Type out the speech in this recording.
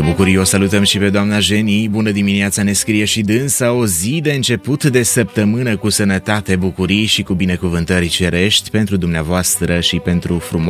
bucurie o salutăm și pe doamna Jenny. Bună dimineața, ne scrie și dânsa. O zi de început de săptămână cu sănătate, bucurii și cu binecuvântări cerești pentru dumneavoastră și pentru frumoasa